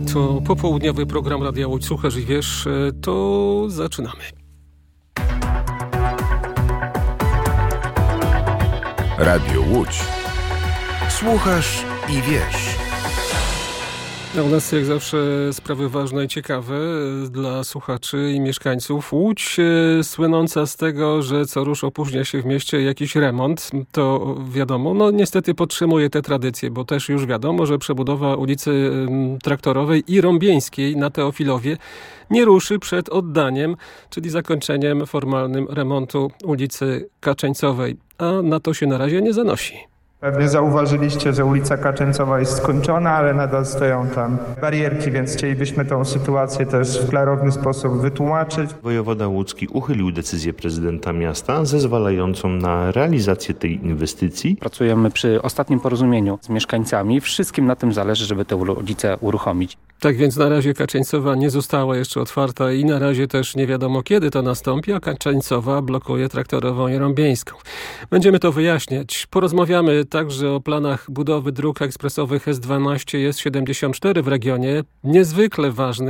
To popołudniowy program Radia Łódź. Słuchasz i wiesz, to zaczynamy. Radio Łódź. Słuchasz i wiesz. U nas jak zawsze sprawy ważne i ciekawe dla słuchaczy i mieszkańców. Łódź słynąca z tego, że co rusz opóźnia się w mieście jakiś remont, to wiadomo, no niestety podtrzymuje te tradycje, bo też już wiadomo, że przebudowa ulicy Traktorowej i Rąbieńskiej na Teofilowie nie ruszy przed oddaniem, czyli zakończeniem formalnym remontu ulicy Kaczeńcowej, a na to się na razie nie zanosi. Pewnie zauważyliście, że ulica Kaczeńcowa jest skończona, ale nadal stoją tam barierki, więc chcielibyśmy tę sytuację też w klarowny sposób wytłumaczyć. Wojewoda łódzki uchylił decyzję prezydenta miasta zezwalającą na realizację tej inwestycji. Pracujemy przy ostatnim porozumieniu z mieszkańcami. Wszystkim na tym zależy, żeby tę ulicę uruchomić. Tak więc na razie Kaczeńcowa nie została jeszcze otwarta i na razie też nie wiadomo kiedy to nastąpi, a Kaczeńcowa blokuje Traktorową i Rąbieńską. Będziemy to wyjaśniać. Porozmawiamy także o planach budowy dróg ekspresowych S12 i S74 w regionie. Niezwykle ważny